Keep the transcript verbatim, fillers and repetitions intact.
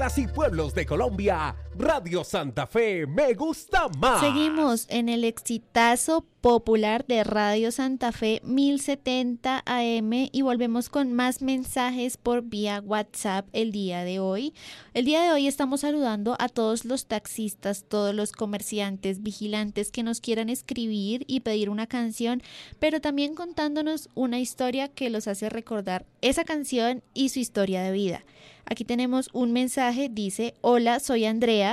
ciudades y pueblos de Colombia, Radio Santa Fe me gusta más. Seguimos en el exitazo popular de Radio Santa Fe mil setenta A M y volvemos con más mensajes por vía WhatsApp el día de hoy. El día de hoy estamos saludando a todos los taxistas, todos los comerciantes, vigilantes que nos quieran escribir y pedir una canción, pero también contándonos una historia que los hace recordar esa canción y su historia de vida. Aquí tenemos un mensaje, dice: hola, soy Andrea.